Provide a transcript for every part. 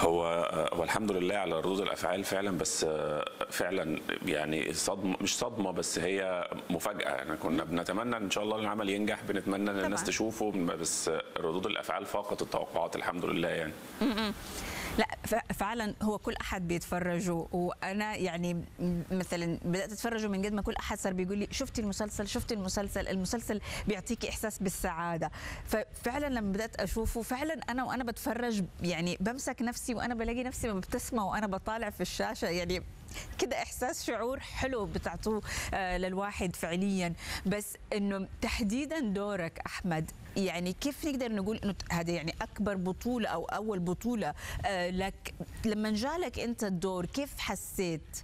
هو الحمد لله على ردود الافعال فعلا، بس فعلا يعني صدمه، مش صدمه بس هي مفاجاه. احنا كنا بنتمنى ان شاء الله العمل ينجح، بنتمنى ان الناس طبعا. تشوفه، بس ردود الافعال فاقت التوقعات الحمد لله يعني. لا فعلا هو كل احد بيتفرجوا، وانا يعني مثلا بدات اتفرجه من قد ما كل احد صار بيقول لي شفتي المسلسل، شفتي المسلسل، المسلسل بيعطيكي احساس بالسعاده. ففعلا لما بدات اشوفه فعلا وانا بتفرج يعني بمسك نفسي وانا بلاقي نفسي مبتسمه وانا بطالع في الشاشه، يعني كده احساس شعور حلو بتعطوه للواحد فعليا. بس انه تحديدا دورك احمد، يعني كيف نقدر نقول انه هذا يعني اكبر بطوله او اول بطوله لك، لما جالك انت الدور كيف حسيت؟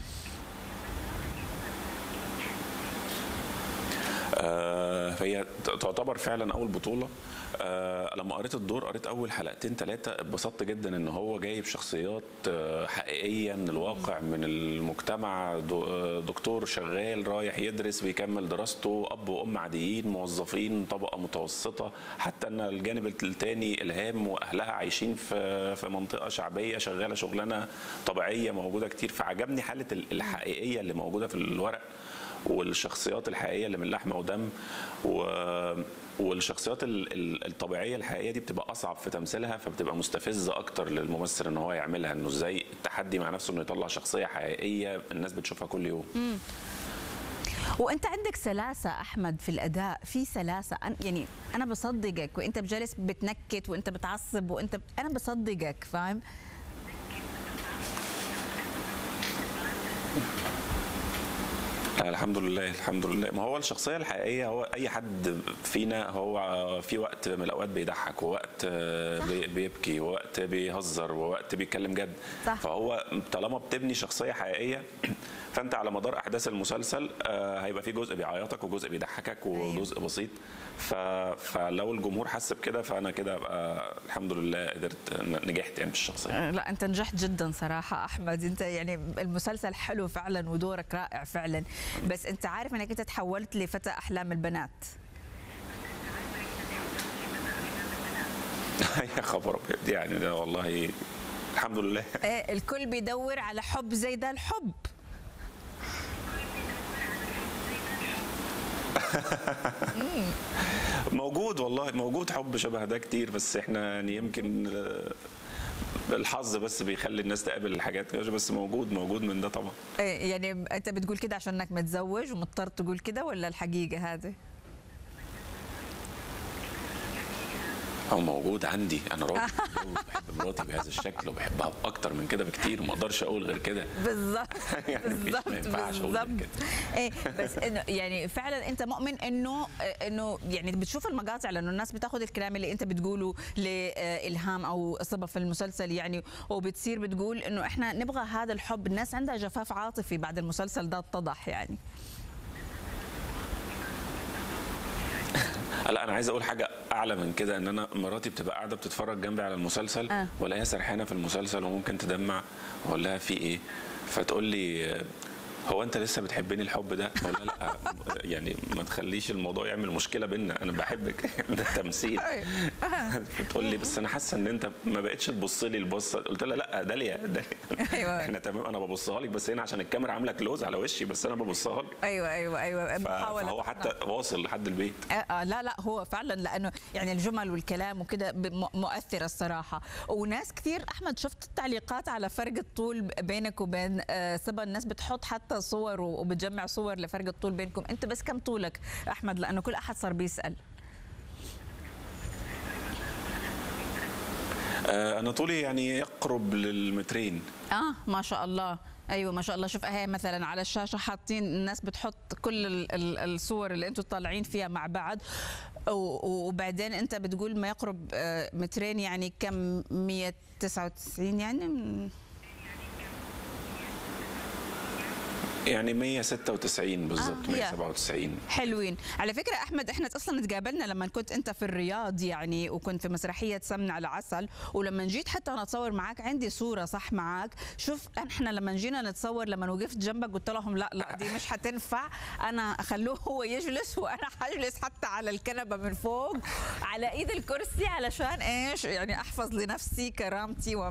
فهي تعتبر فعلا اول بطوله. لما قريت الدور، قريت اول حلقتين ثلاثه، اتبسطت جدا ان هو جايب شخصيات حقيقيه من الواقع، من المجتمع. دكتور شغال رايح يدرس بيكمل دراسته، اب وام عاديين موظفين طبقه متوسطه، حتى ان الجانب الثاني الهام واهلها عايشين في منطقه شعبيه شغاله شغلانه طبيعيه موجوده كتير. فعجبني حاله الحقيقيه اللي موجوده في الورق، والشخصيات الحقيقيه اللي من لحمه ودم، والشخصيات الطبيعيه الحقيقيه دي بتبقى اصعب في تمثيلها، فبتبقى مستفزه اكتر للممثل ان هو يعملها، انه ازاي التحدي مع نفسه انه يطلع شخصيه حقيقيه الناس بتشوفها كل يوم. وانت عندك سلاسه احمد في الاداء، في سلاسه يعني انا بصدقك، وانت بجلس بتنكت وانت بتعصب انا بصدقك، فاهم؟ الحمد لله الحمد لله. ما هو الشخصيه الحقيقيه، هو اي حد فينا هو في وقت من الاوقات بيضحك، ووقت بيبكي، ووقت بيهزر، ووقت بيتكلم جد. صح. فهو طالما بتبني شخصيه حقيقيه، فانت على مدار احداث المسلسل هيبقى في جزء بيعيطك وجزء بيضحكك وجزء بسيط. فلو الجمهور حس بكده فانا كده ابقى الحمد لله قدرت نجحت يعني بالشخصيه. لا انت نجحت جدا صراحه احمد، انت يعني المسلسل حلو فعلا ودورك رائع فعلا. بس انت عارف انك انت تحولت لفتى احلام البنات. يا خبر ابيض، يعني ده والله الحمد لله. الكل بيدور على حب زي ده الحب. موجود والله، موجود حب شبه ده كتير، بس احنا يعني يمكن الحظ بس بيخلي الناس تقابل الحاجات، بس موجود من ده طبعا. يعني انت بتقول كده عشان انك متزوج ومضطر تقول كده، ولا الحقيقه هذه؟ هو موجود عندي، انا راجل بحب مراتي بهذا الشكل وبحبها اكتر من كده بكتير، وما اقدرش اقول غير كده. بالظبط يعني بالظبط ما ينفعش اقول غير كده. بس انه يعني فعلا انت مؤمن انه يعني بتشوف المقاطع، لانه الناس بتاخذ الكلام اللي انت بتقوله لالهام او صبا في المسلسل يعني، وبتصير بتقول انه احنا نبغى هذا الحب، الناس عندها جفاف عاطفي بعد المسلسل ده اتضح يعني. لا انا عايز اقول حاجه اعلى من كده، ان انا مراتي بتبقى قاعده بتتفرج جنبي على المسلسل ولا هي سرحانه في المسلسل وممكن تدمع، اقول لها في ايه؟ فتقول لي هو انت لسه بتحبني الحب ده؟ اقول لها لا يعني ما تخليش الموضوع يعمل مشكله بينا، انا بحبك ده تمثيل. بتقول لي بس انا حاسه ان انت ما بقتش تبص لي البصه. قلت لها لا داليا ايوه احنا تمام، انا ببصها لك بس هنا عشان الكاميرا عامله كلوز على وشي، بس انا ببصها لك. ايوه فهو حتى واصل لحد البيت. لا هو فعلا، لانه يعني الجمل والكلام وكده مؤثره الصراحه. وناس كثير احمد شفت التعليقات على فرق الطول بينك وبين صبا، الناس بتحط حتى صور وبتجمع صور لفرق الطول بينكم. انت بس كم طولك احمد؟ لانه كل احد صار بيسال. انا طولي يعني يقرب للمترين. ما شاء الله. ايوه ما شاء الله. شوف اهي مثلا على الشاشه حاطين، الناس بتحط كل الصور اللي انتم طالعين فيها مع بعض، وبعدين انت بتقول ما يقرب مترين، يعني كم؟ 199 يعني 196 بالظبط. 197. حلوين. على فكره احمد، احنا اصلا تقابلنا لما كنت انت في الرياض يعني، وكنت في مسرحيه سمن على عسل، ولما جيت حتى انا اتصور معك عندي صوره صح معك. شوف احنا لما جينا نتصور، لما وقفت جنبك قلت لهم لا دي مش حتنفع، انا خلوه هو يجلس وانا حجلس حتى على الكنبه من فوق على ايد الكرسي، علشان ايش يعني احفظ لنفسي كرامتي